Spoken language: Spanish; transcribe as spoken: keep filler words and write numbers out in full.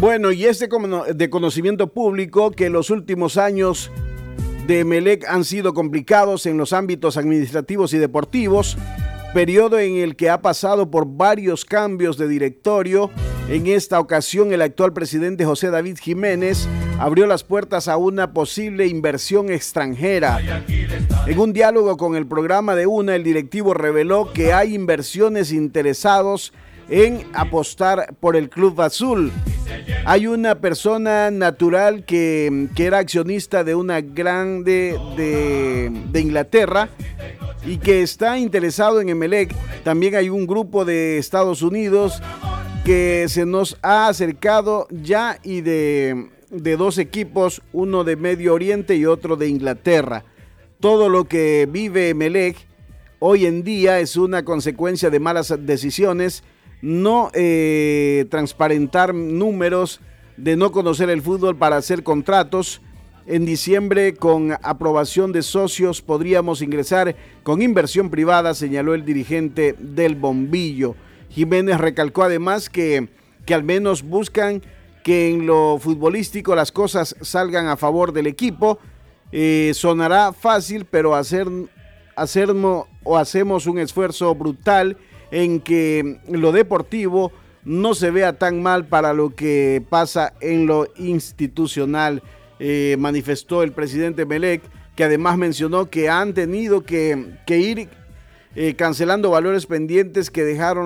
Bueno, y es de, de conocimiento público que los últimos años de Emelec han sido complicados en los ámbitos administrativos y deportivos, periodo en el que ha pasado por varios cambios de directorio. En esta ocasión, el actual presidente José David Jiménez abrió las puertas a una posible inversión extranjera. En un diálogo con el programa de UNA, el directivo reveló que hay inversiones interesados en apostar por el Club Azul. Hay una persona natural que, que era accionista de una grande de, de Inglaterra y que está interesado en Emelec. También hay un grupo de Estados Unidos que se nos ha acercado ya y de, de dos equipos, uno de Medio Oriente y otro de Inglaterra. Todo lo que vive Emelec hoy en día es una consecuencia de malas decisiones, no eh, transparentar números, de no conocer el fútbol para hacer contratos. En diciembre, con aprobación de socios, podríamos ingresar con inversión privada, señaló el dirigente del Bombillo. Jiménez recalcó además que, que al menos buscan que en lo futbolístico las cosas salgan a favor del equipo. Eh, sonará fácil, pero hacer, hacernos, o hacemos un esfuerzo brutal en que lo deportivo no se vea tan mal para lo que pasa en lo institucional, eh, manifestó el presidente Emelec, que además mencionó que han tenido que, que ir eh, cancelando valores pendientes que dejaron